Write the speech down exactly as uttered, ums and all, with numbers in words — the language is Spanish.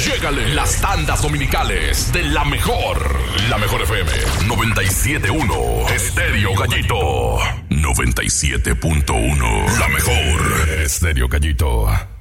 llégale las tandas dominicales de la mejor. La mejor F M noventa y siete punto uno. Estéreo Gallito noventa y siete punto uno. La mejor. Estéreo Gallito.